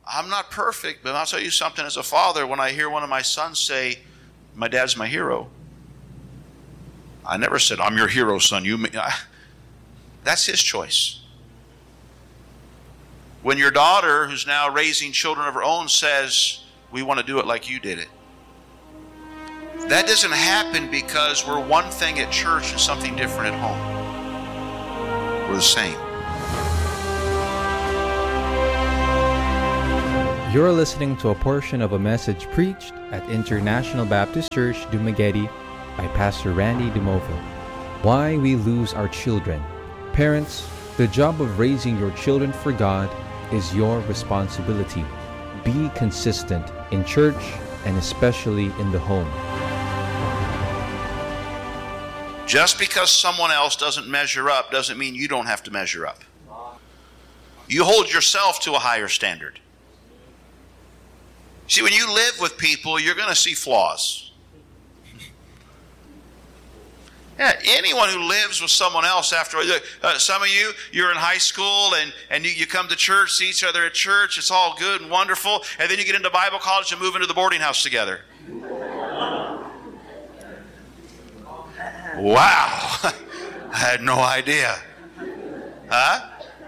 I'm not perfect, but I'll tell you something as a father, when I hear one of my sons say, my dad's my hero, I never said, I'm your hero, son. That's his choice. When your daughter, who's now raising children of her own, says, we want to do it like you did it, that doesn't happen because we're one thing at church and something different at home. We're the same. You're listening to a portion of a message preached at International Baptist Church, Dumaguete by Pastor Randy DeMovo. Why we lose our children. Parents, the job of raising your children for God is your responsibility. Be consistent in church and especially in the home. Just because someone else doesn't measure up doesn't mean you don't have to measure up. You hold yourself to a higher standard. See, when you live with people, you're going to see flaws. Yeah, anyone who lives with someone else after, some of you, you're in high school and you come to church, see each other at church, it's all good and wonderful, and then you get into Bible college and move into the boarding house together. Wow, I had no idea. Huh?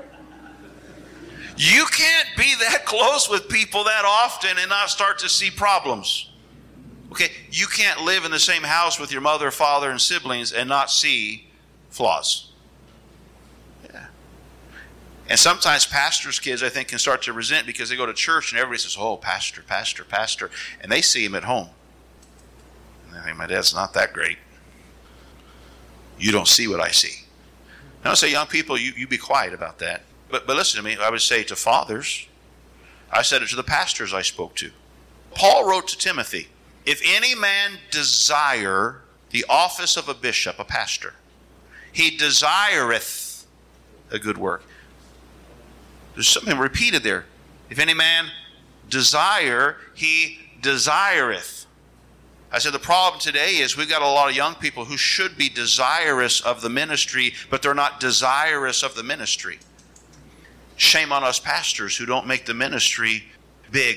You can't be that close with people that often and not start to see problems. Okay, you can't live in the same house with your mother, father, and siblings and not see flaws. Yeah. And sometimes pastors' kids, I think, can start to resent because they go to church and everybody says, oh, pastor, pastor, pastor. And they see him at home. And they think, my dad's not that great. You don't see what I see. I don't say, young people, you be quiet about that. But listen to me, I would say to fathers, I said it to the pastors I spoke to. Paul wrote to Timothy, if any man desire the office of a bishop, a pastor, he desireth a good work. There's something repeated there. If any man desire, he desireth. I said the problem today is we've got a lot of young people who should be desirous of the ministry, but they're not desirous of the ministry. Shame on us pastors who don't make the ministry big.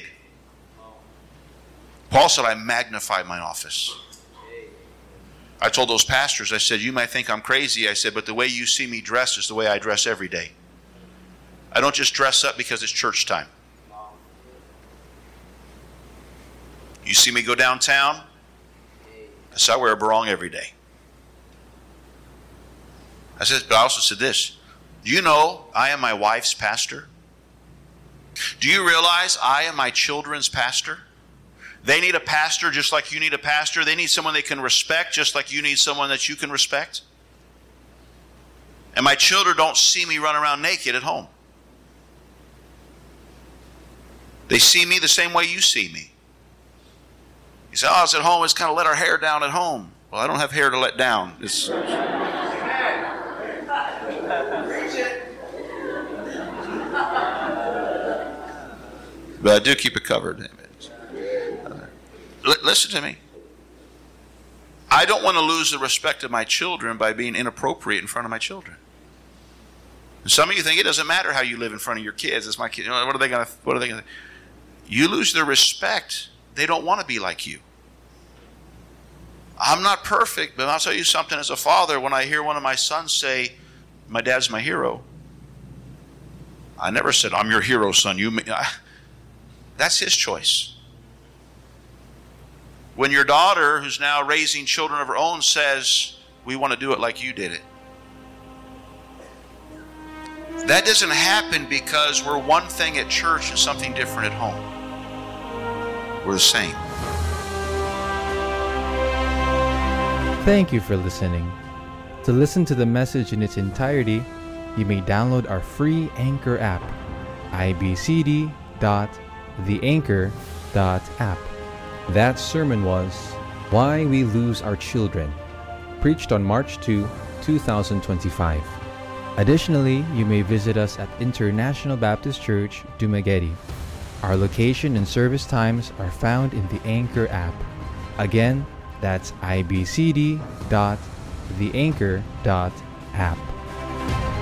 Paul said, I magnify my office. I told those pastors, I said, you might think I'm crazy. I said, but the way you see me dress is the way I dress every day. I don't just dress up because it's church time. You see me go downtown, I said, I wear a barong every day. I said, but I also said this, do you know I am my wife's pastor? Do you realize I am my children's pastor? They need a pastor just like you need a pastor. They need someone they can respect just like you need someone that you can respect. And my children don't see me run around naked at home. They see me the same way you see me. You say, oh, it's at home, it's kind of let our hair down at home. Well, I don't have hair to let down. But I do keep it covered. Listen to me. I don't want to lose the respect of my children by being inappropriate in front of my children. And some of you think it doesn't matter how you live in front of your kids. It's my kid. What are they going to? You lose their respect. They don't want to be like you. I'm not perfect, but I'll tell you something as a father, when I hear one of my sons say, my dad's my hero, I never said, I'm your hero, son. That's his choice. When your daughter, who's now raising children of her own, says, we want to do it like you did it, that doesn't happen because we're one thing at church and something different at home. We're the same. Thank you for listening. To listen to the message in its entirety, you may download our free Anchor app, ibcd.theanchor.app. That sermon was Why We Lose Our Children, preached on March 2, 2025. Additionally, you may visit us at International Baptist Church, Dumaguete. Our location and service times are found in the Anchor app. Again, that's ibcd.theanchor.app.